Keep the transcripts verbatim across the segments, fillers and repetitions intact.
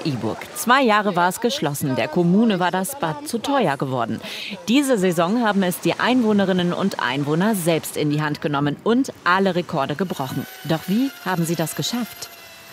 Bad Iburg. Zwei Jahre war es geschlossen. Der Kommune war das Bad zu teuer geworden. Diese Saison haben es die Einwohnerinnen und Einwohner selbst in die Hand genommen und alle Rekorde gebrochen. Doch wie haben sie das geschafft?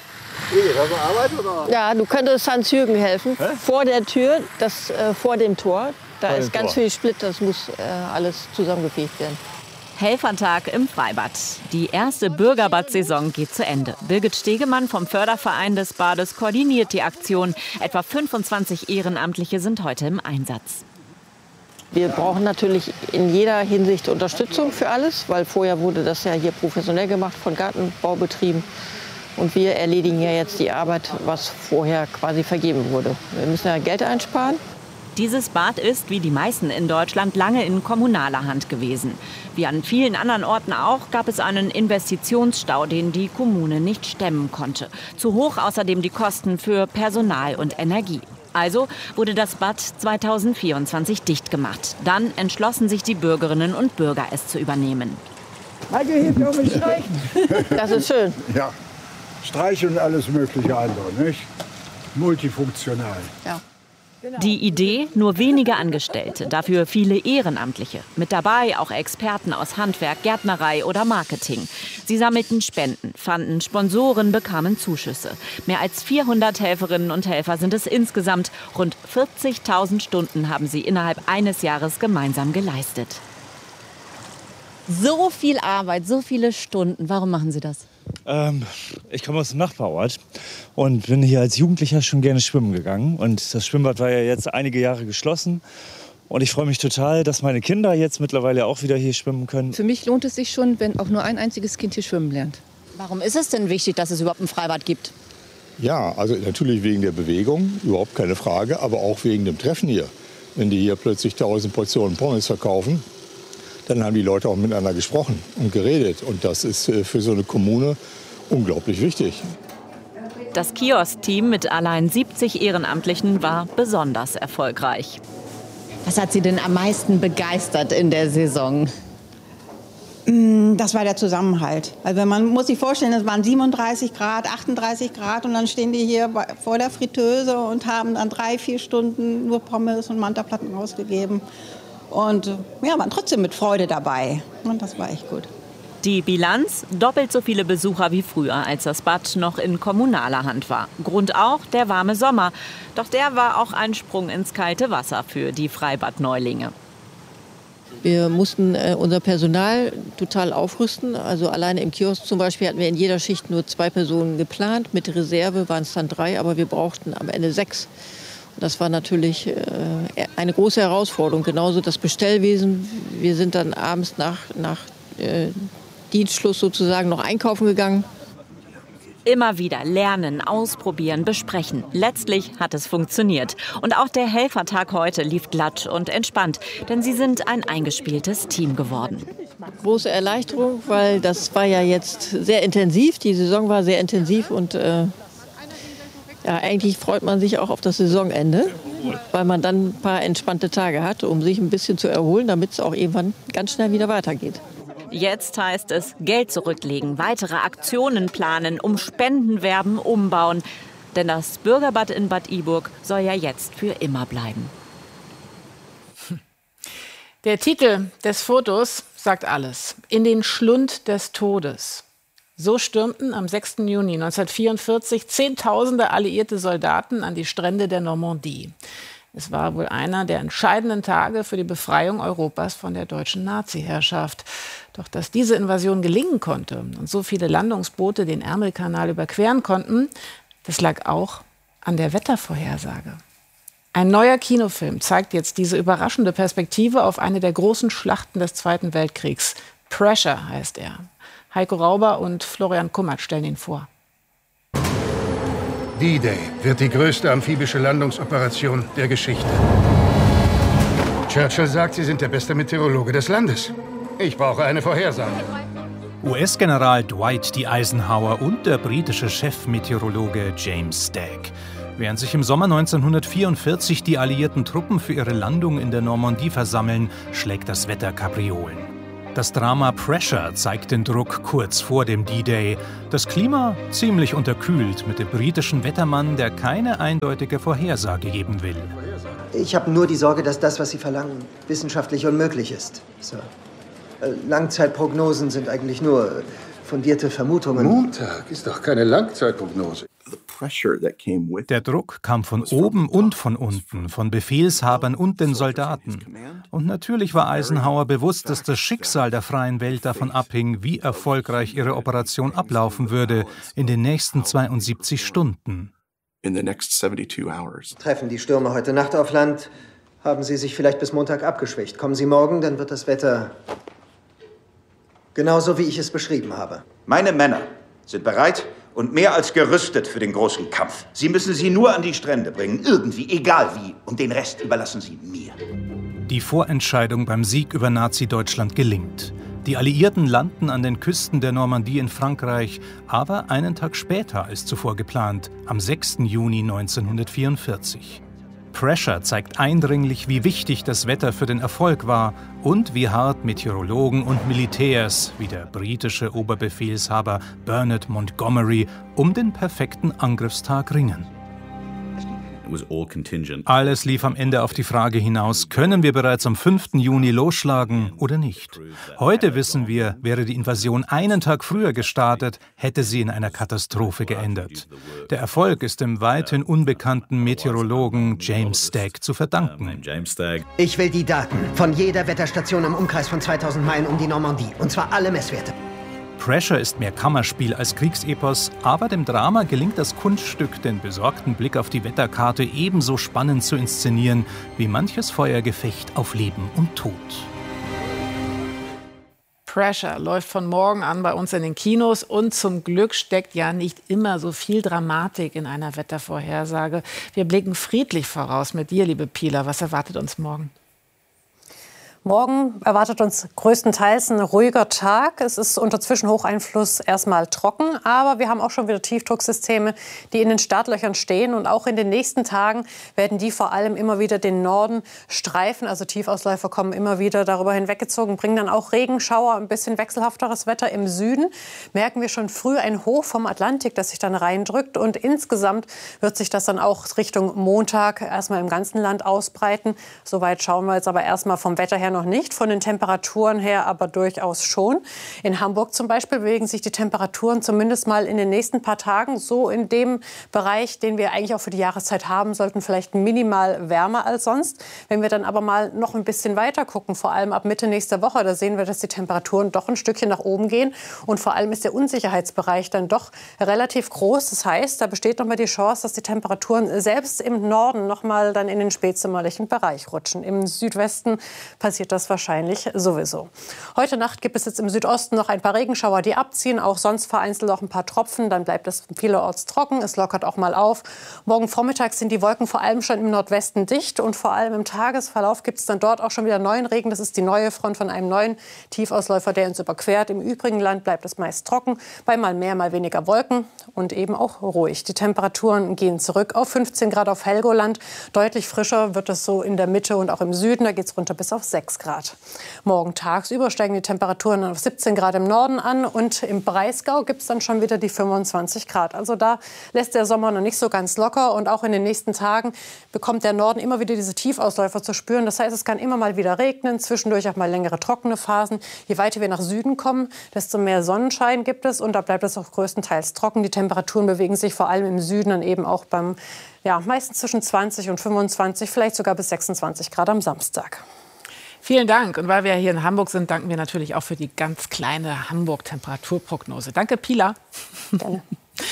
Ja, du könntest Hans-Jürgen helfen. Hä? Vor der Tür, das, äh, vor dem Tor. Da vor ist ganz Tor. viel Splitter, das muss äh, alles zusammengefegt werden. Helfertag im Freibad. Die erste Bürgerbad-Saison geht zu Ende. Birgit Stegemann vom Förderverein des Bades koordiniert die Aktion. Etwa fünfundzwanzig Ehrenamtliche sind heute im Einsatz. Wir brauchen natürlich in jeder Hinsicht Unterstützung für alles, weil vorher wurde das ja hier professionell gemacht von Gartenbaubetrieben. Und wir erledigen ja jetzt die Arbeit, was vorher quasi vergeben wurde. Wir müssen ja Geld einsparen. Dieses Bad ist, wie die meisten in Deutschland, lange in kommunaler Hand gewesen. Wie an vielen anderen Orten auch, gab es einen Investitionsstau, den die Kommune nicht stemmen konnte. Zu hoch außerdem die Kosten für Personal und Energie. Also wurde das Bad zweitausendvierundzwanzig dicht gemacht. Dann entschlossen sich die Bürgerinnen und Bürger, es zu übernehmen. Das ist schön. Ja, Streich und alles mögliche andere, nicht? Multifunktional. Ja. Die Idee, nur wenige Angestellte, dafür viele Ehrenamtliche. Mit dabei auch Experten aus Handwerk, Gärtnerei oder Marketing. Sie sammelten Spenden, fanden Sponsoren, bekamen Zuschüsse. Mehr als vierhundert Helferinnen und Helfer sind es insgesamt. Rund vierzigtausend Stunden haben sie innerhalb eines Jahres gemeinsam geleistet. So viel Arbeit, so viele Stunden. Warum machen Sie das? Ähm, ich komme aus dem Nachbarort und bin hier als Jugendlicher schon gerne schwimmen gegangen. Und das Schwimmbad war ja jetzt einige Jahre geschlossen. Und ich freue mich total, dass meine Kinder jetzt mittlerweile auch wieder hier schwimmen können. Für mich lohnt es sich schon, wenn auch nur ein einziges Kind hier schwimmen lernt. Warum ist es denn wichtig, dass es überhaupt ein Freibad gibt? Ja, also natürlich wegen der Bewegung, überhaupt keine Frage, aber auch wegen dem Treffen hier. Wenn die hier plötzlich tausend Portionen Pommes verkaufen, dann haben die Leute auch miteinander gesprochen und geredet. Und das ist für so eine Kommune unglaublich wichtig. Das Kiosk-Team mit allein siebzig Ehrenamtlichen war besonders erfolgreich. Was hat Sie denn am meisten begeistert in der Saison? Das war der Zusammenhalt. Also man muss sich vorstellen, es waren siebenunddreißig Grad, achtunddreißig Grad und dann stehen die hier vor der Fritteuse und haben dann drei, vier Stunden nur Pommes und Mantaplatten ausgegeben. Und ja, waren trotzdem mit Freude dabei. Und das war echt gut. Die Bilanz: doppelt so viele Besucher wie früher, als das Bad noch in kommunaler Hand war. Grund auch der warme Sommer. Doch der war auch ein Sprung ins kalte Wasser für die Freibad-Neulinge. Wir mussten äh, unser Personal total aufrüsten. Also alleine im Kiosk zum Beispiel hatten wir in jeder Schicht nur zwei Personen geplant. Mit Reserve waren es dann drei, aber wir brauchten am Ende sechs. Das war natürlich äh, eine große Herausforderung. Genauso das Bestellwesen. Wir sind dann abends nach, nach äh, Dienstschluss sozusagen noch einkaufen gegangen. Immer wieder lernen, ausprobieren, besprechen. Letztlich hat es funktioniert. Und auch der Helfertag heute lief glatt und entspannt. Denn sie sind ein eingespieltes Team geworden. Große Erleichterung, weil das war ja jetzt sehr intensiv. Die Saison war sehr intensiv und äh, ja, eigentlich freut man sich auch auf das Saisonende, weil man dann ein paar entspannte Tage hat, um sich ein bisschen zu erholen, damit es auch irgendwann ganz schnell wieder weitergeht. Jetzt heißt es Geld zurücklegen, weitere Aktionen planen, um Spenden werben, umbauen. Denn das Bürgerbad in Bad Iburg soll ja jetzt für immer bleiben. Der Titel des Fotos sagt alles. In den Schlund des Todes. So stürmten am sechsten Juni neunzehnhundertvierundvierzig Zehntausende alliierte Soldaten an die Strände der Normandie. Es war wohl einer der entscheidenden Tage für die Befreiung Europas von der deutschen Nazi-Herrschaft. Doch dass diese Invasion gelingen konnte und so viele Landungsboote den Ärmelkanal überqueren konnten, das lag auch an der Wettervorhersage. Ein neuer Kinofilm zeigt jetzt diese überraschende Perspektive auf eine der großen Schlachten des Zweiten Weltkriegs. Pressure heißt er. Heiko Rauber und Florian Kummert stellen ihn vor. D-Day wird die größte amphibische Landungsoperation der Geschichte. Churchill sagt, Sie sind der beste Meteorologe des Landes. Ich brauche eine Vorhersage. U S-General Dwight D. Eisenhower und der britische Chefmeteorologe James Stagg. Während sich im Sommer neunzehnhundertvierundvierzig die alliierten Truppen für ihre Landung in der Normandie versammeln, schlägt das Wetter Kapriolen. Das Drama Pressure zeigt den Druck kurz vor dem D-Day. Das Klima ziemlich unterkühlt mit dem britischen Wettermann, der keine eindeutige Vorhersage geben will. Ich habe nur die Sorge, dass das, was Sie verlangen, wissenschaftlich unmöglich ist, Sir. Langzeitprognosen sind eigentlich nur fundierte Vermutungen. Montag ist doch keine Langzeitprognose. Der Druck kam von oben und von unten, von Befehlshabern und den Soldaten. Und natürlich war Eisenhower bewusst, dass das Schicksal der freien Welt davon abhing, wie erfolgreich ihre Operation ablaufen würde in den nächsten zweiundsiebzig Stunden. Treffen die Stürme heute Nacht auf Land, haben sie sich vielleicht bis Montag abgeschwächt. Kommen sie morgen, dann wird das Wetter genauso, wie ich es beschrieben habe. Meine Männer sind bereit und mehr als gerüstet für den großen Kampf. Sie müssen sie nur an die Strände bringen, irgendwie, egal wie. Und den Rest überlassen Sie mir. Die Vorentscheidung beim Sieg über Nazi-Deutschland gelingt. Die Alliierten landen an den Küsten der Normandie in Frankreich, aber einen Tag später als zuvor geplant, am sechsten Juni neunzehnhundertvierundvierzig. Pressure zeigt eindringlich, wie wichtig das Wetter für den Erfolg war und wie hart Meteorologen und Militärs, wie der britische Oberbefehlshaber Bernard Montgomery, um den perfekten Angriffstag ringen. Alles lief am Ende auf die Frage hinaus, können wir bereits am fünften Juni losschlagen oder nicht? Heute wissen wir, wäre die Invasion einen Tag früher gestartet, hätte sie in einer Katastrophe geendet. Der Erfolg ist dem weithin unbekannten Meteorologen James Stagg zu verdanken. Ich will die Daten von jeder Wetterstation im Umkreis von zweitausend Meilen um die Normandie, und zwar alle Messwerte. Pressure ist mehr Kammerspiel als Kriegsepos, aber dem Drama gelingt das Kunststück, den besorgten Blick auf die Wetterkarte ebenso spannend zu inszenieren wie manches Feuergefecht auf Leben und Tod. Pressure läuft von morgen an bei uns in den Kinos und zum Glück steckt ja nicht immer so viel Dramatik in einer Wettervorhersage. Wir blicken friedlich voraus mit dir, liebe Pila. Was erwartet uns morgen? Morgen erwartet uns größtenteils ein ruhiger Tag. Es ist unter Zwischenhocheinfluss erstmal trocken, aber wir haben auch schon wieder Tiefdrucksysteme, die in den Startlöchern stehen. Und auch in den nächsten Tagen werden die vor allem immer wieder den Norden streifen. Also Tiefausläufer kommen immer wieder darüber hinweggezogen, bringen dann auch Regenschauer, ein bisschen wechselhafteres Wetter im Süden. Merken wir schon früh ein Hoch vom Atlantik, das sich dann reindrückt. Und insgesamt wird sich das dann auch Richtung Montag erstmal im ganzen Land ausbreiten. Soweit schauen wir jetzt aber erstmal vom Wetter her noch nicht, von den Temperaturen her aber durchaus schon. In Hamburg zum Beispiel bewegen sich die Temperaturen zumindest mal in den nächsten paar Tagen so in dem Bereich, den wir eigentlich auch für die Jahreszeit haben sollten, vielleicht minimal wärmer als sonst. Wenn wir dann aber mal noch ein bisschen weiter gucken, vor allem ab Mitte nächster Woche, da sehen wir, dass die Temperaturen doch ein Stückchen nach oben gehen und vor allem ist der Unsicherheitsbereich dann doch relativ groß. Das heißt, da besteht noch mal die Chance, dass die Temperaturen selbst im Norden noch mal dann in den spätsommerlichen Bereich rutschen. Im Südwesten passiert das wahrscheinlich sowieso. Heute Nacht gibt es jetzt im Südosten noch ein paar Regenschauer, die abziehen. Auch sonst vereinzelt noch ein paar Tropfen. Dann bleibt es vielerorts trocken. Es lockert auch mal auf. Morgen Vormittag sind die Wolken vor allem schon im Nordwesten dicht. Und vor allem im Tagesverlauf gibt es dann dort auch schon wieder neuen Regen. Das ist die neue Front von einem neuen Tiefausläufer, der uns überquert. Im übrigen Land bleibt es meist trocken. Bei mal mehr, mal weniger Wolken. Und eben auch ruhig. Die Temperaturen gehen zurück auf fünfzehn Grad auf Helgoland. Deutlich frischer wird es so in der Mitte und auch im Süden. Da geht es runter bis auf sechs Grad. Morgen tagsüber steigen die Temperaturen auf siebzehn Grad im Norden an und im Breisgau gibt es dann schon wieder die fünfundzwanzig Grad. Also da lässt der Sommer noch nicht so ganz locker und auch in den nächsten Tagen bekommt der Norden immer wieder diese Tiefausläufer zu spüren. Das heißt, es kann immer mal wieder regnen, zwischendurch auch mal längere trockene Phasen. Je weiter wir nach Süden kommen, desto mehr Sonnenschein gibt es und da bleibt es auch größtenteils trocken. Die Temperaturen bewegen sich vor allem im Süden dann eben auch beim, ja, meistens zwischen zwanzig und fünfundzwanzig, vielleicht sogar bis sechsundzwanzig Grad am Samstag. Vielen Dank. Und weil wir hier in Hamburg sind, danken wir natürlich auch für die ganz kleine Hamburg-Temperaturprognose. Danke, Pila. Gerne.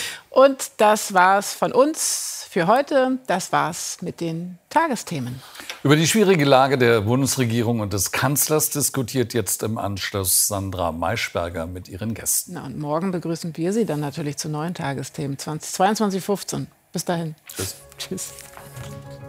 Und das war's von uns für heute. Das war's mit den Tagesthemen. Über die schwierige Lage der Bundesregierung und des Kanzlers diskutiert jetzt im Anschluss Sandra Maischberger mit ihren Gästen. Na, und morgen begrüßen wir Sie dann natürlich zu neuen Tagesthemen. zweiundzwanzig Uhr fünfzehn. Bis dahin. Tschüss. Tschüss.